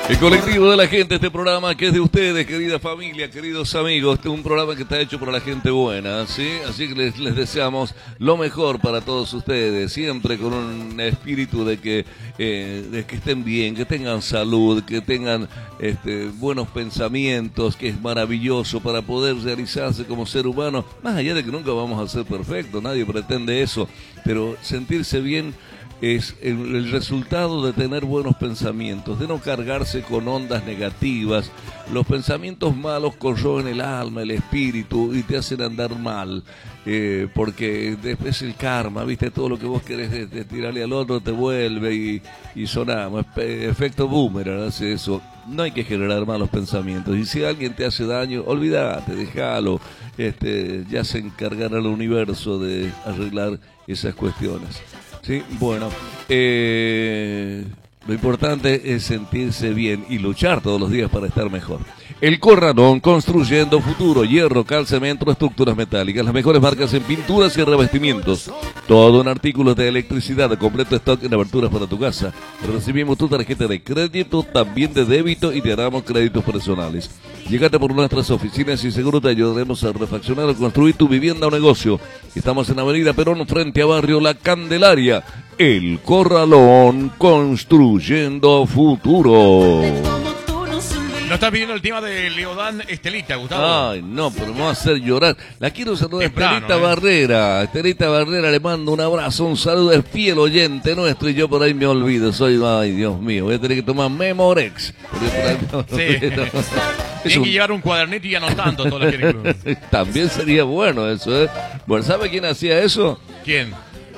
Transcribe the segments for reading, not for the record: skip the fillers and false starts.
El colectivo de la gente, este programa que es de ustedes, querida familia, queridos amigos. Este es un programa que está hecho para la gente buena, ¿sí? Así que les deseamos lo mejor para todos ustedes, siempre con un espíritu de que estén bien, que tengan salud, que tengan buenos pensamientos, que es maravilloso para poder realizarse como ser humano, más allá de que nunca vamos a ser perfectos, nadie pretende eso, pero sentirse bien es el resultado de tener buenos pensamientos, de no cargarse con ondas negativas. Los pensamientos malos corroen el alma, el espíritu y te hacen andar mal, porque después el karma, viste, todo lo que vos querés de tirarle al otro te vuelve y sonamos, efecto boomerang, hace eso. No hay que generar malos pensamientos, y si alguien te hace daño, olvídate, déjalo, ya se encargará el universo de arreglar esas cuestiones. Sí, bueno, lo importante es sentirse bien y luchar todos los días para estar mejor. El Corralón, construyendo futuro, hierro, cal, cemento, estructuras metálicas, las mejores marcas en pinturas y revestimientos. Todo en artículos de electricidad, completo stock en aberturas para tu casa. Recibimos tu tarjeta de crédito, también de débito, y te damos créditos personales. Llegate por nuestras oficinas y seguro te ayudaremos a refaccionar o construir tu vivienda o negocio. Estamos en Avenida Perón, frente a Barrio La Candelaria. El Corralón, construyendo futuro. ¿No estás pidiendo el tema de Leodán Estelita, Gustavo? Ay, no, pero me va a hacer llorar. La quiero saludar a Estelita Barrera. Estelita Barrera, le mando un abrazo, un saludo, es fiel oyente nuestro, y yo por ahí me olvido. Ay, Dios mío, voy a tener que tomar Memorex. Tienes que llevar un cuadernito y anotando todo lo que También sería bueno eso, ¿eh? Bueno, ¿sabe quién hacía eso? ¿Quién?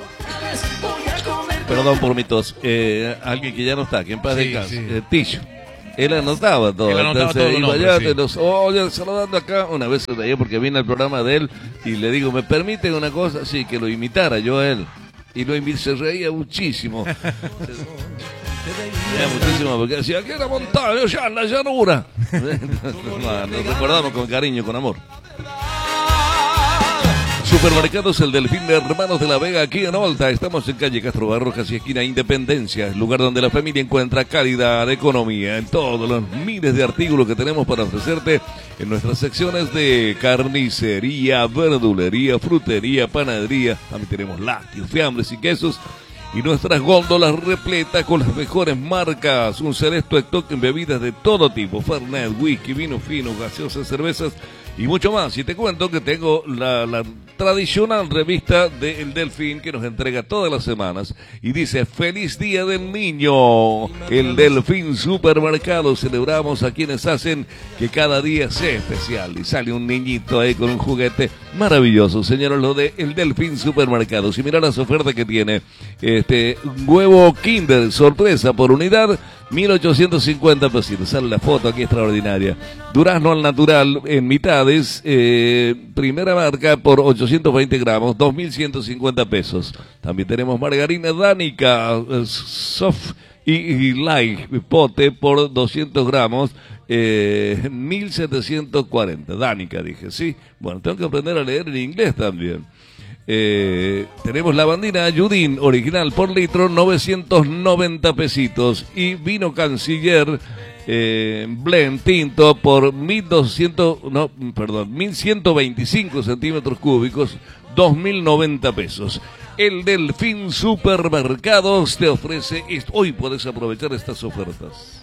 Perdón por mi tos. Alguien que ya no está, que en paz descanse. Ticho. Él anotaba todo. Entonces iba allá, saludando acá. Una vez de porque vine al programa de él y le digo, ¿me permite una cosa? Sí, que lo imitara yo a él. Y se reía muchísimo. Muchísimo, porque decía que era montaña, ya en la llanura. Nos recordamos con cariño, con amor. Supermercados El Delfín de Hermanos de la Vega, aquí en Olta. Estamos en calle Castro Barrojas y esquina Independencia, el lugar donde la familia encuentra calidad, economía en todos los miles de artículos que tenemos para ofrecerte en nuestras secciones de carnicería, verdulería, frutería, panadería. También tenemos lácteos, fiambres y quesos. Y nuestras góndolas repletas con las mejores marcas. Un selecto stock en bebidas de todo tipo: Fernet, whisky, vino fino, gaseosas, cervezas y mucho más. Y te cuento que tengo la tradicional revista de El Delfín, que nos entrega todas las semanas, y dice: Feliz Día del Niño. El Delfín Supermercado. Celebramos a quienes hacen que cada día sea especial. Y sale un niñito ahí con un juguete maravilloso, señores, lo de El Delfín Supermercado. Si miran las ofertas que tiene, un huevo Kinder sorpresa por unidad, 1.850 pesitos. Sale la foto aquí extraordinaria. Durazno al natural en mitades, primera marca por 820 gramos, 2.150 pesos. También tenemos margarina Danica, soft y light, pote por 200 gramos, 1.740. Danica, dije, sí. Bueno, tengo que aprender a leer en inglés también. Tenemos lavandina Ayudín original por litro, 990 pesitos, y vino Canciller blend tinto por 1.125 centímetros cúbicos, 2.090 pesos. El Delfín Supermercados te ofrece esto. Hoy puedes aprovechar estas ofertas.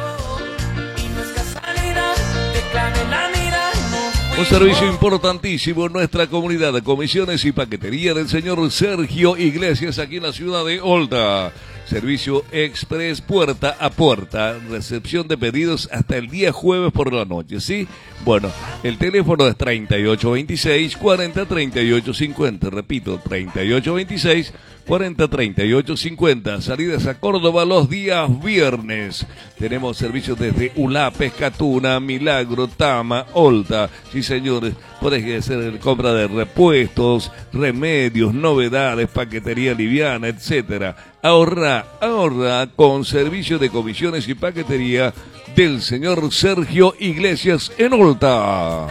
Un servicio importantísimo en nuestra comunidad de comisiones y paquetería del señor Sergio Iglesias, aquí en la ciudad de Olta. Servicio express puerta a puerta, recepción de pedidos hasta el día jueves por la noche, ¿sí? Bueno, el teléfono es 3826-403850, repito, 3826-403850, salidas a Córdoba los días viernes. Tenemos servicios desde Ulá, Pescatuna, Milagro, Tama, Olta. Sí, señores, puedes hacer compra de repuestos, remedios, novedades, paquetería liviana, etcétera. Ahorra con servicio de comisiones y paquetería del señor Sergio Iglesias en Olta.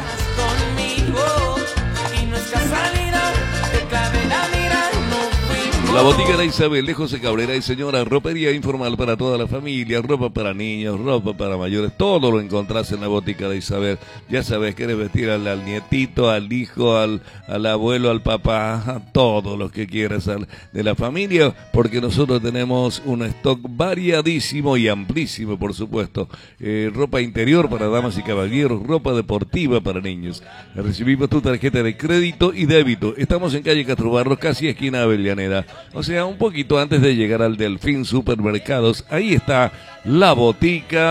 La botica de Isabel, de José Cabrera y señora, ropería informal para toda la familia, ropa para niños, ropa para mayores, todo lo encontrás en la botica de Isabel. Ya sabes, querés vestir al nietito, al hijo, al abuelo, al papá, a todos los que quieras de la familia, porque nosotros tenemos un stock variadísimo y amplísimo, por supuesto. Ropa interior para damas y caballeros, ropa deportiva para niños. Recibimos tu tarjeta de crédito y débito. Estamos en calle Castro Barros, casi esquina Avellaneda. O sea, un poquito antes de llegar al Delfín Supermercados. Ahí está la botica